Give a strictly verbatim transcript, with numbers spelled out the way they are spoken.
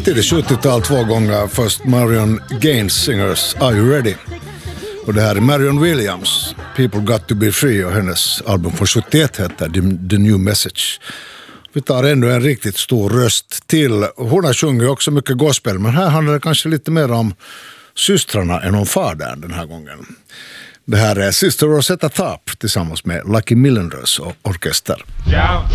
tidigt sjuttiotal två gånger. Först Marion Gaines Singers Are You Ready? Och det här är Marion Williams People Got To Be Free och hennes album från sjuttioett heter The, The New Message. Vi tar ändå en riktigt stor röst till. Hon har sjungit också mycket gospel, men här handlar det kanske lite mer om systrarna än om fadern den här gången. Det här är Sister Rosetta Tharpe tillsammans med Lucky Millanders och orkester. Ja.